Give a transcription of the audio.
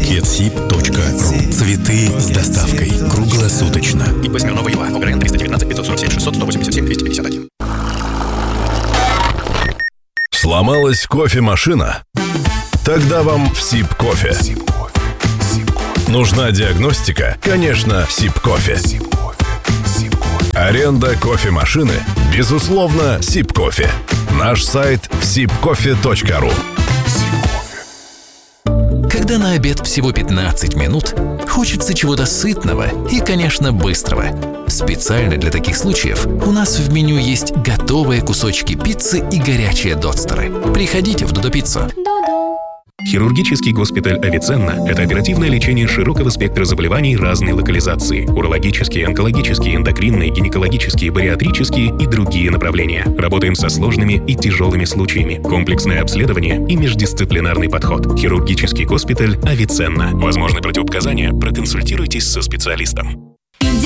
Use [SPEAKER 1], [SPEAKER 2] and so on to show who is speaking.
[SPEAKER 1] ветсиб.ру. Цветы с доставкой. Круглосуточно.
[SPEAKER 2] ИП Смирнова ЮА. ОГРН 319 547 600 187 251.
[SPEAKER 3] Сломалась кофемашина? Тогда вам в Сиб-кофе. Нужна диагностика? Конечно, Сиб-кофе. Аренда кофемашины? Безусловно, Сиб-кофе. Наш сайт sibcofe.ru.
[SPEAKER 4] Когда на обед всего 15 минут, хочется чего-то сытного и, конечно, быстрого. Специально для таких случаев у нас в меню есть готовые кусочки пиццы и горячие додстеры. Приходите в Додо Пиццу.
[SPEAKER 5] Хирургический госпиталь «Авиценна» – это оперативное лечение широкого спектра заболеваний разной локализации. Урологические, онкологические, эндокринные, гинекологические, бариатрические и другие направления. Работаем со сложными и тяжелыми случаями. Комплексное обследование и междисциплинарный подход. Хирургический госпиталь «Авиценна». Возможны противопоказания? Проконсультируйтесь со специалистом.